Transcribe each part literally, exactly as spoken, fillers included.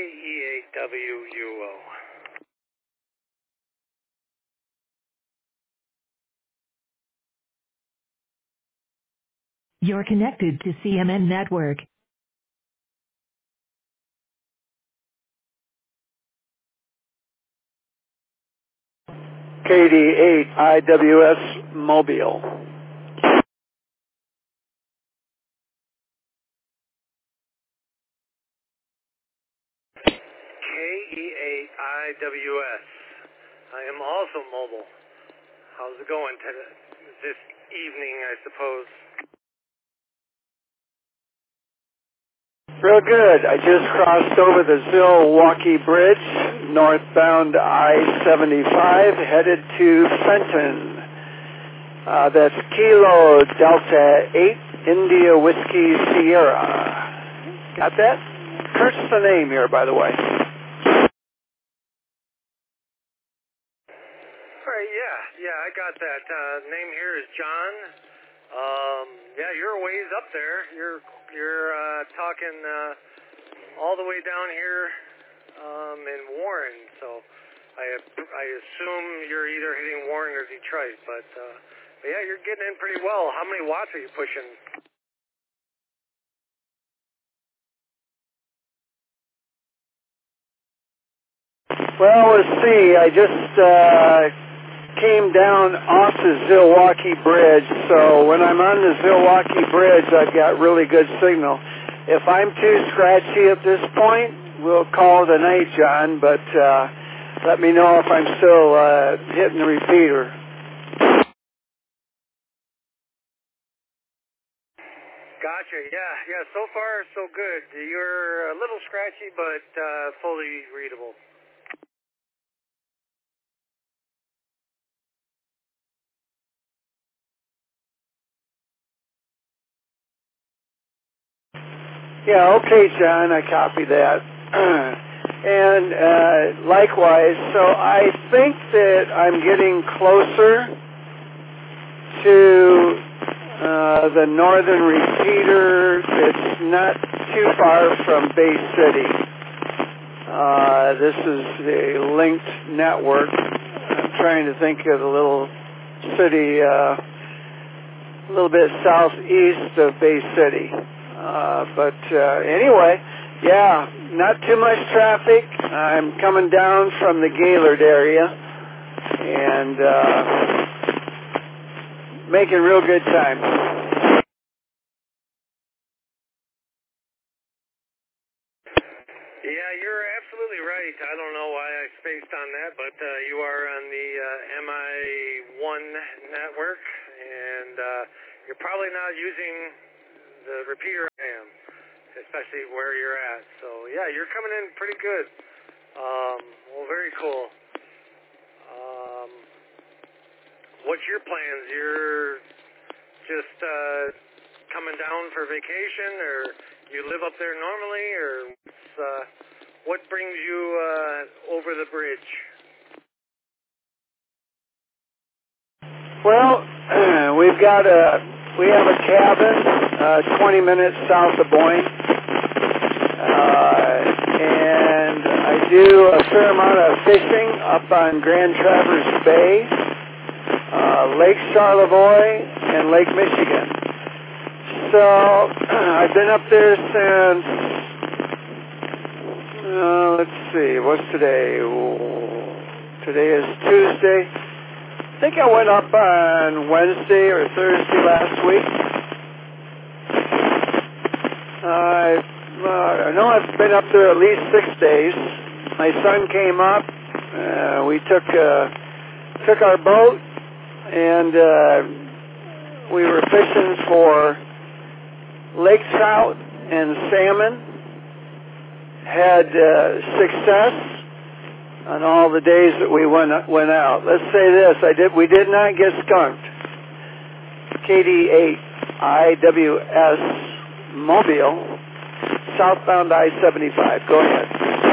E eight W U O. You're connected to C M N Network. K D eight I W S Mobile. K E eight I W S. I am also mobile. How's it going today? This evening, I suppose? Real good. I just crossed over the Zilwaukee Bridge, northbound I seventy-five, headed to Fenton. Uh, that's Kilo Delta eight India Whiskey Sierra. Got that? Kurt's the name here, by the way. All right, yeah, yeah, I got that. Uh, name here is John. Um, yeah, you're a ways up there. You're you're uh, talking uh, all the way down here um, in Warren. So I I assume you're either hitting Warren or Detroit. But, uh, but yeah, you're getting in pretty well. How many watts are you pushing? Well, let's see. I just uh, came down off the Zilwaukee Bridge, so when I'm on the Zilwaukee Bridge, I've got really good signal. If I'm too scratchy at this point, we'll call it a night, John, but uh, let me know if I'm still uh, hitting the repeater. Gotcha, yeah, yeah, so far so good. You're a little scratchy, but uh, fully readable. Yeah, okay, John, I copy that. And uh, likewise, so I think that I'm getting closer to uh, the northern repeater. It's not too far from Bay City. Uh, this is a linked network. I'm trying to think of the little city uh, a little bit southeast of Bay City. Uh, but uh, anyway, yeah, not too much traffic. I'm coming down from the Gaylord area and uh, making real good time. Yeah, you're absolutely right. I don't know why I spaced on that, but uh, you are on the uh, M I one network, and uh, you're probably not using the repeater I am, especially where you're at. So, yeah, you're coming in pretty good. Um, well, very cool. Um, what's your plans? You're just uh, coming down for vacation, or you live up there normally, or uh, what brings you uh, over the bridge? Well, we've got a we have a cabin uh, twenty minutes south of Boyne, uh, and I do a fair amount of fishing up on Grand Traverse Bay, uh, Lake Charlevoix, and Lake Michigan. So I've been up there since, uh, let's see, what's today? Today is Tuesday. I think I went up on Wednesday or Thursday last week. Uh, I know I've been up there at least six days. My son came up. Uh, we took uh, took our boat, and uh, we were fishing for lake trout and salmon. Had uh, success on all the days that we went went out. Let's say this: I did. We did not get skunked. K D eight I W S Mobile, southbound I seventy-five. Go ahead.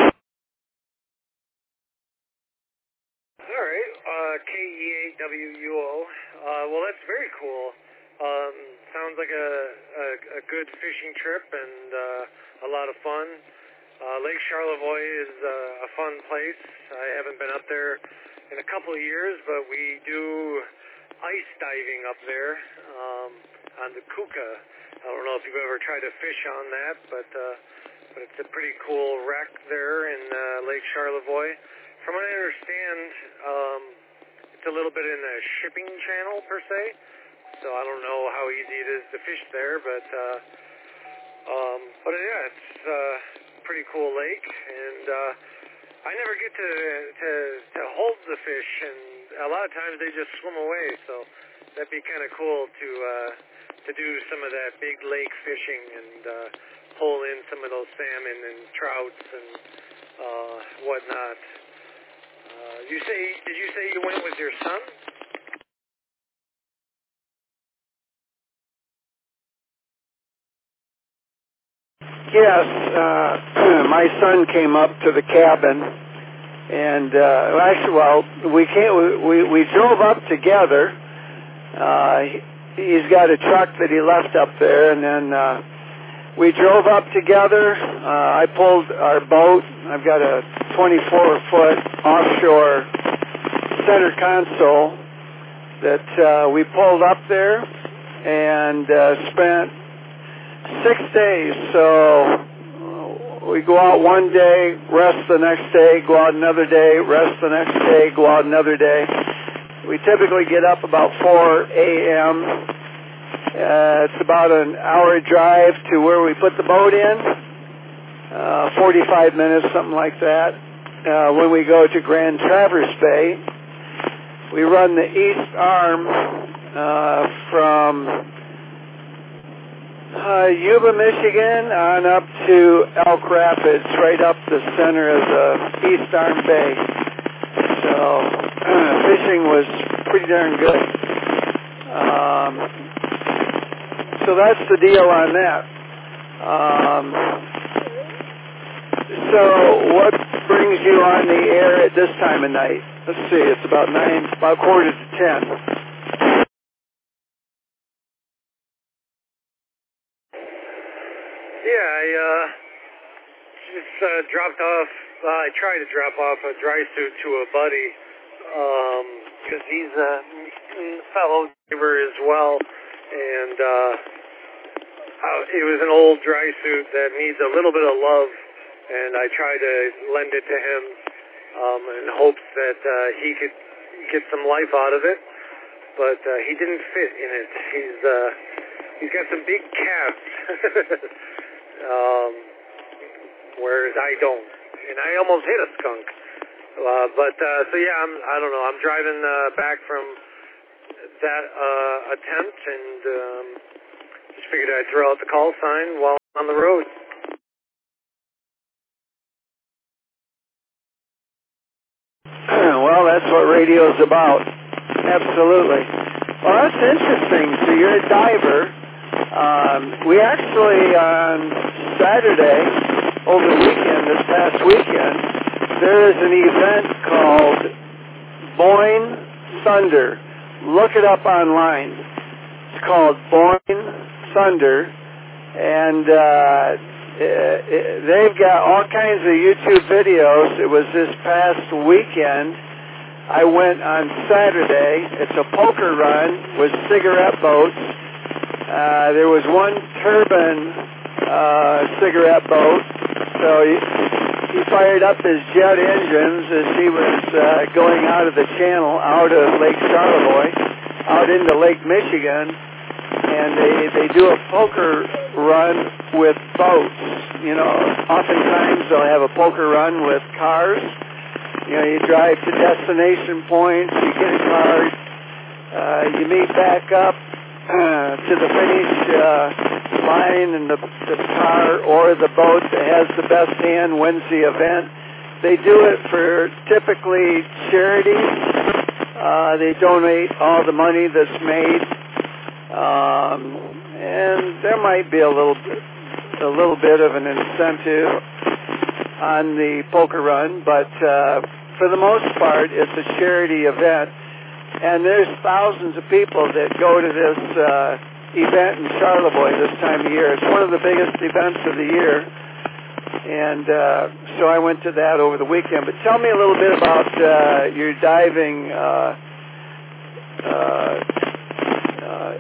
All right, uh, K E eight W U O. Uh, well, that's very cool. Um, sounds like a, a, a good fishing trip and uh, a lot of fun. Uh, Lake Charlevoix is uh, a fun place. I haven't been up there in a couple of years, but we do ice diving up there um, on the Kuka. I don't know if you've ever tried to fish on that, but uh, but it's a pretty cool wreck there in uh, Lake Charlevoix. From what I understand, um, it's a little bit in a shipping channel per se, so I don't know how easy it is to fish there, but uh, um, but yeah, it's a pretty cool lake, and uh, I never get to, to to hold the fish, and a lot of times they just swim away, so that'd be kind of cool to uh, to do some of that big lake fishing and uh, pull in some of those salmon and trouts and uh, whatnot. Uh, you say? Did you say you went with your son? Yes, uh, my son came up to the cabin, and uh, actually, well, we came, we we drove up together. Uh, he's got a truck that he left up there, and then uh, we drove up together. Uh, I pulled our boat. I've got a twenty-four foot offshore center console that uh, we pulled up there and uh, spent six days. So we go out one day, rest the next day, go out another day, rest the next day, go out another day. We typically get up about four a.m. Uh, it's about an hour drive to where we put the boat in, uh, forty-five minutes, something like that. Uh, when we go to Grand Traverse Bay, we run the east arm uh, from uh, Yuba, Michigan, on up to Elk Rapids, right up the center of the east arm bay. So uh, fishing was pretty darn good. Um, so that's the deal on that. Um, so what brings you on the air at this time of night? Let's see, it's about nine, about quarter to ten. Yeah, I uh, just uh, dropped off, uh, I tried to drop off a dry suit to a buddy, because um, he's a fellow neighbor as well, and uh, uh, it was an old dry suit that needs a little bit of love, and I tried to lend it to him um, in hopes that uh, he could get some life out of it, but uh, he didn't fit in it. He's uh, he's got some big calves, um, whereas I don't, and I almost hit a skunk. Uh, but uh, so yeah, I'm I don't know. I'm driving uh, back from that uh, attempt, and um, just figured I'd throw out the call sign while I'm on the road. Well, that's what radio's about. Absolutely. Well, that's interesting. So you're a diver. Um, we actually, on Saturday, over the weekend, this past weekend, there is an event called Boyne Thunder. Look it up online. It's called Boyne Thunder, and uh, it, it, they've got all kinds of YouTube videos. It was this past weekend. I went on Saturday. It's a poker run with cigarette boats. Uh, there was one turbine uh, cigarette boat, so he, he fired up his jet engines as he was uh, going out of the channel, out of Lake Charlevoix, out into Lake Michigan, and they, they do a poker run with boats. You know, oftentimes they'll have a poker run with cars. You know, you drive to destination points, you get a card, uh, you meet back up uh, to the finish uh, line, and the, the car or the boat that has the best hand wins the event. They do it for typically charity. Uh, they donate all the money that's made, um, and there might be a little bit, a little bit of an incentive on the poker run, but uh, for the most part, it's a charity event, and there's thousands of people that go to this uh, event in Charlevoix this time of year. It's one of the biggest events of the year. And uh, so I went to that over the weekend. But tell me a little bit about uh, your diving. Uh, uh, uh,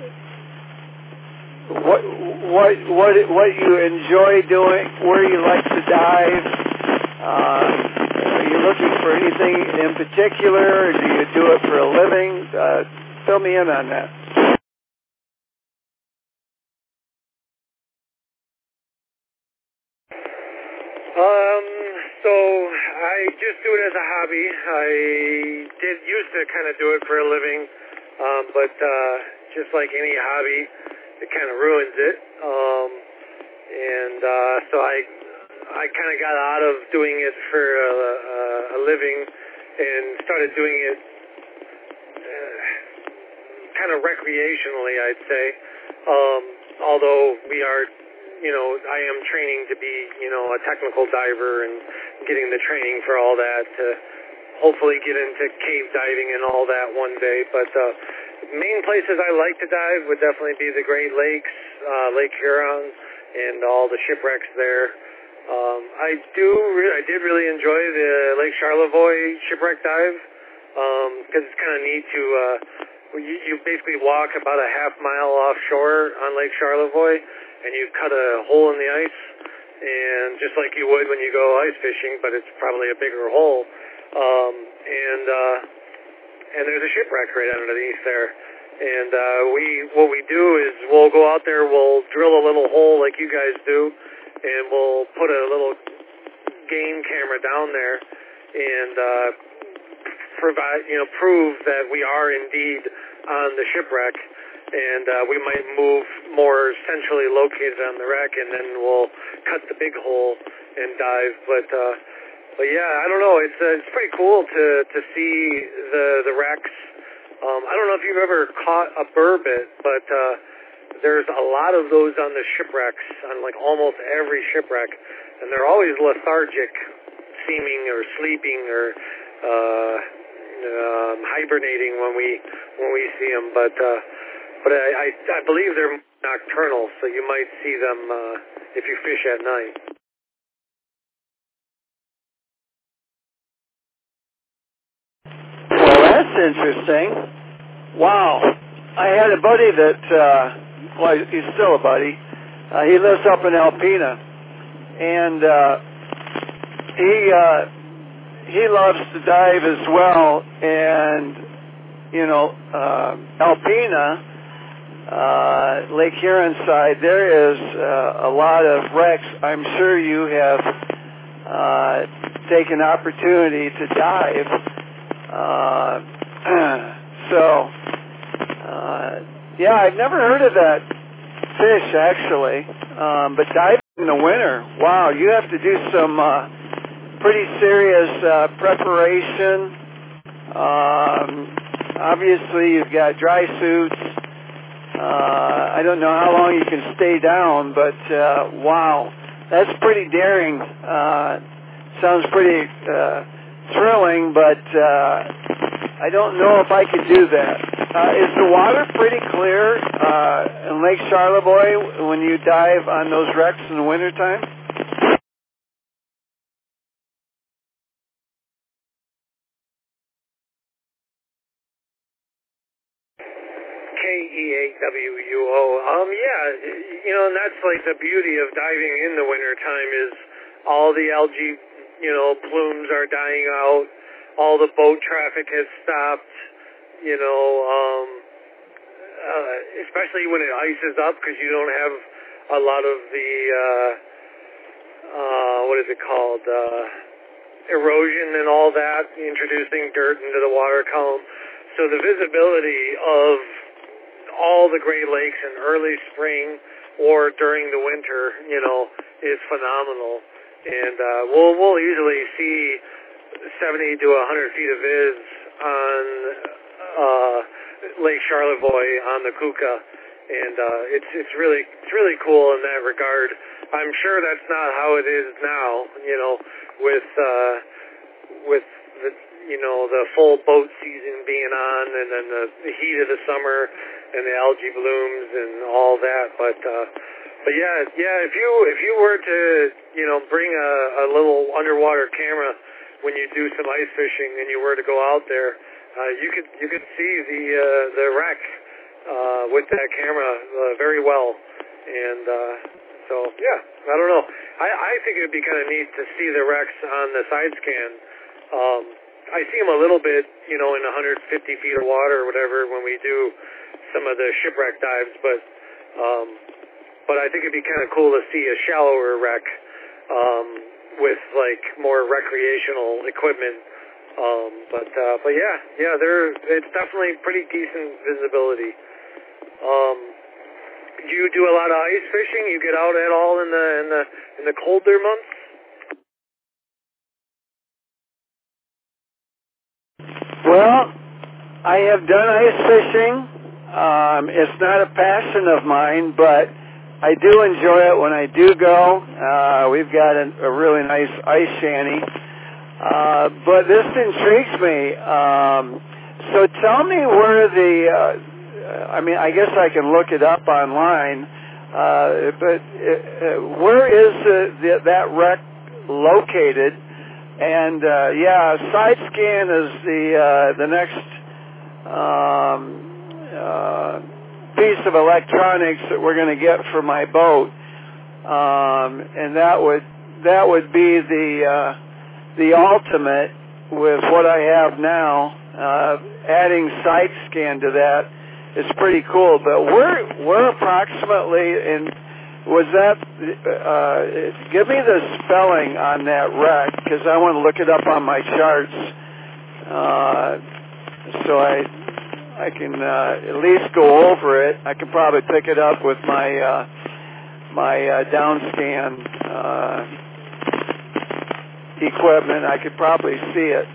what what what what you enjoy doing? Where you like to dive? Uh, are you looking for anything in particular, or do you do it for a living? Uh, fill me in on that. Um, so I just do it as a hobby. I did used to kind of do it for a living, um, but uh, just like any hobby, it kind of ruins it. Um, and uh, so I I kind of got out of doing it for a, a, a living and started doing it uh, kind of recreationally, I'd say. Um, although we are, you know, I am training to be, you know, a technical diver and getting the training for all that to hopefully get into cave diving and all that one day. But uh, main places I like to dive would definitely be the Great Lakes, uh, Lake Huron, and all the shipwrecks there. Um, I do, re- I did really enjoy the Lake Charlevoix shipwreck dive because um, it's kind of neat to. Uh, you, you basically walk about a half mile offshore on Lake Charlevoix, and you cut a hole in the ice, and just like you would when you go ice fishing, but it's probably a bigger hole. Um, and uh, and there's a shipwreck right underneath there. And uh, we, what we do is we'll go out there, we'll drill a little hole like you guys do, and we'll put a little game camera down there and uh, provide, you know, prove that we are indeed on the shipwreck. And uh, we might move more centrally located on the wreck, and then we'll cut the big hole and dive. But uh, but yeah, I don't know. It's uh, it's pretty cool to to see the the wrecks. Um, I don't know if you've ever caught a burbot, but uh, there's a lot of those on the shipwrecks, on like almost every shipwreck, and they're always lethargic seeming or sleeping or uh, um, hibernating when we when we see them. But uh, but I, I, I believe they're nocturnal, so you might see them uh, if you fish at night. Well, that's interesting. Wow. I had a buddy that, uh, well, he's still a buddy. Uh, he lives up in Alpena. And uh, he uh, he loves to dive as well. And, you know, uh, Alpena, uh, Lake Huron side, there is uh, a lot of wrecks. I'm sure you have uh, taken opportunity to dive. Uh, so, uh, yeah, I've never heard of that fish, actually. Um, but diving in the winter, wow, you have to do some uh, pretty serious uh, preparation. Um, obviously, you've got dry suits. Uh, I don't know how long you can stay down, but uh, wow, that's pretty daring. Uh, sounds pretty uh, thrilling, but uh, I don't know if I could do that. Uh, is the water pretty clear uh, in Lake Charlevoix when you dive on those wrecks in the wintertime? K E A W U O. Um, yeah, you know, and that's like the beauty of diving in the wintertime is all the algae, you know, plumes are dying out, all the boat traffic has stopped, you know, um, uh, especially when it ices up because you don't have a lot of the, uh, uh, what is it called, uh, erosion and all that, introducing dirt into the water column. So the visibility of all the Great Lakes in early spring or during the winter, you know, is phenomenal. And uh, we'll we'll easily see seventy to one hundred feet of viz on uh, Lake Charlevoix on the Keuka, and uh, it's it's really it's really cool in that regard. I'm sure that's not how it is now, you know, with uh, with the you know the full boat season being on, and then the, the heat of the summer and the algae blooms and all that. But uh, but yeah, yeah. If you if you were to you know bring a, a little underwater camera when you do some ice fishing and you were to go out there, uh, you could you could see the uh, the wreck uh, with that camera uh, very well. And uh, so yeah, I don't know. I, I think it'd be kind of neat to see the wrecks on the side scan. Um, I see them a little bit, you know, in one hundred fifty feet of water or whatever when we do some of the shipwreck dives, but um, but I think it'd be kind of cool to see a shallower wreck um, with like more recreational equipment. Um, but uh, but yeah, yeah, there it's definitely pretty decent visibility. Um, you do a lot of ice fishing? You get out at all in the in the in the colder months? Well, I have done ice fishing. Um, it's not a passion of mine, but I do enjoy it when I do go. Uh, we've got a, a really nice ice shanty. Uh, but this intrigues me. Um, so tell me where the, uh, I mean, I guess I can look it up online, uh, but uh, where is the, the, that wreck located? And uh, yeah, side scan is the uh, the next um, uh, piece of electronics that we're going to get for my boat, um, and that would that would be the uh, the ultimate with what I have now. Uh, adding side scan to that is pretty cool. But we're we're approximately in. Was that, uh, give me the spelling on that wreck, because I want to look it up on my charts, uh, so I I can uh, at least go over it. I can probably pick it up with my uh, my uh, downscan uh, equipment. I could probably see it.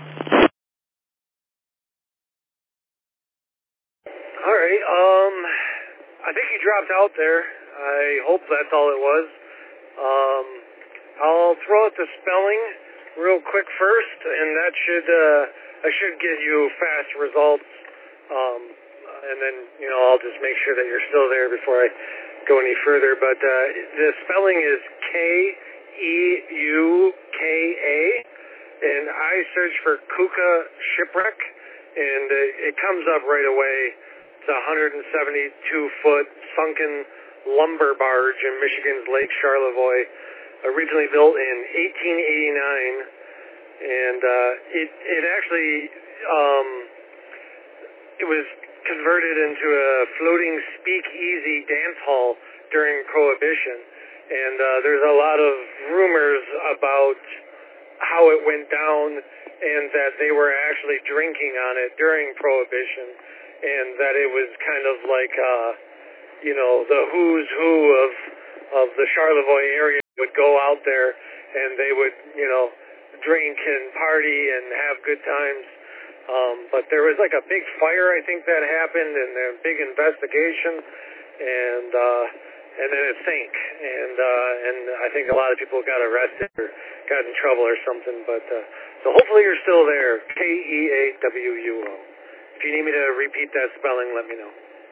All right, um, I think you dropped out there. I hope that's all it was. Um, I'll throw out the spelling real quick first, and that should uh, I should get you fast results. Um, and then you know I'll just make sure that you're still there before I go any further. But uh, the spelling is K E U K A, and I searched for Kuka shipwreck, and uh, it comes up right away. It's a one hundred seventy-two foot sunken lumber barge in Michigan's Lake Charlevoix, originally built in eighteen eighty-nine, and uh, it it actually um, it was converted into a floating speakeasy dance hall during Prohibition, and uh, there's a lot of rumors about how it went down and that they were actually drinking on it during Prohibition, and that it was kind of like uh, you know, the who's who of of the Charlevoix area would go out there and they would, you know, drink and party and have good times. Um, but there was like a big fire, I think, that happened, and a big investigation, and uh, and then it sank, and uh, and I think a lot of people got arrested or got in trouble or something. But uh, so hopefully you're still there. K E A W U O. If you need me to repeat that spelling, let me know.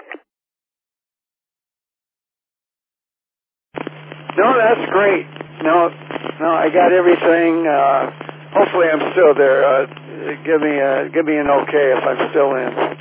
No, that's great. No, no, I got everything. Uh, hopefully, I'm still there. Uh, give me a, give me an okay if I'm still in.